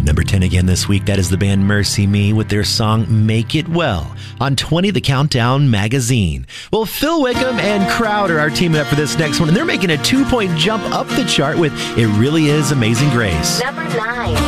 Number 10 again this week, that is the band Mercy Me with their song Make It Well on 20, the Countdown magazine. Well, Phil Wickham and Crowder are teaming up for this next one, and they're making a 2-point jump up the chart with It Really Is Amazing Grace. Number 9.